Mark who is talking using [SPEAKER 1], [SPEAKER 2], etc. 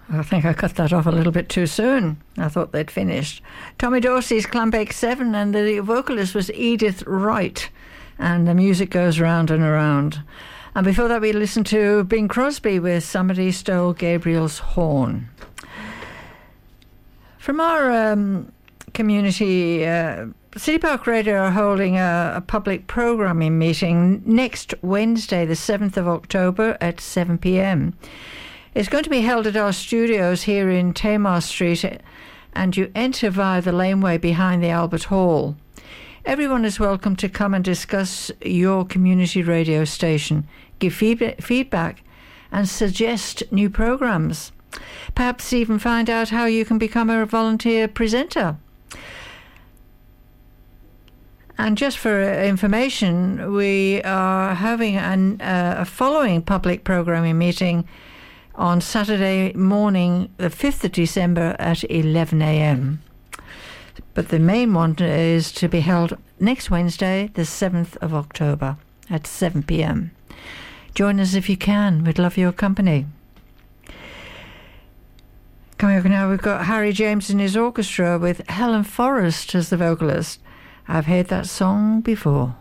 [SPEAKER 1] I think I cut that off a little bit too soon. I thought they'd finished. Tommy Dorsey's Clambake 7, and the vocalist was Edith Wright, and the music goes round and around. And before that we listened to Bing Crosby with Somebody Stole Gabriel's Horn. From our community, City Park Radio are holding a public programming meeting next Wednesday, the 7th of October at 7 p.m. It's going to be held at our studios here in Tamar Street, and you enter via the laneway behind the Albert Hall. Everyone is welcome to come and discuss your community radio station, give feedback and suggest new programmes. Perhaps even find out how you can become a volunteer presenter. And just for information, we are having a following public programming meeting on Saturday morning, the 5th of December at 11 a.m. But the main one is to be held next Wednesday, the 7th of October at 7 p.m. Join us if you can. We'd love your company. Coming up now, we've got Harry James and his orchestra with Helen Forrest as the vocalist. I've heard that song before.